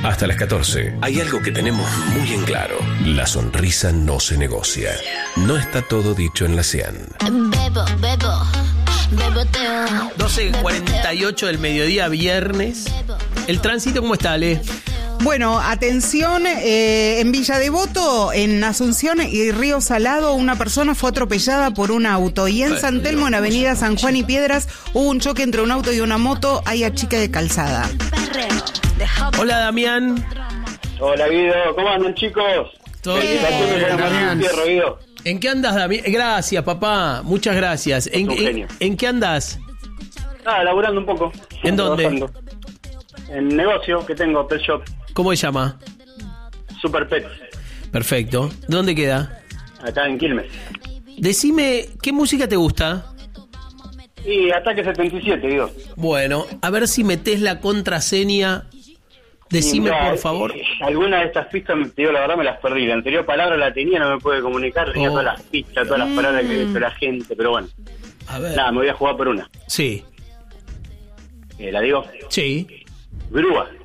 Hasta las 14. Hay algo que tenemos muy en claro. La sonrisa no se negocia. No está todo dicho en la Cian. Bebo, beboteo. 12:48 del mediodía, viernes. ¿El tránsito cómo está, Ale? Bueno, atención, en Villa Devoto, en Asunción y Río Salado, una persona fue atropellada por un auto. Y en San Telmo, en Avenida San Juan y Piedras, hubo un choque entre un auto y una moto. Hay achique de calzada. Hola, Damián. Hola, Guido. ¿Cómo andan, chicos? Todo bien, Damián. Guido. ¿En qué andas, Damián? Gracias, papá. Muchas gracias. ¿En qué andas? Laburando un poco. ¿En dónde? Trabajando. En negocio que tengo, Pet Shop. ¿Cómo se llama? Super Pets. Perfecto. ¿Dónde queda? Acá en Quilmes. Decime, ¿qué música te gusta? Y Ataque 77, Guido. Bueno, a ver si metés la contraseña. Decime, por favor. Algunas de estas pistas, te digo la verdad, me las perdí. La anterior palabra la tenía, no me pude comunicar. Tenía todas las pistas, todas las palabras que ha dicho la gente, pero bueno. A ver. Me voy a jugar por una. Sí. ¿La digo? Sí. Grúa.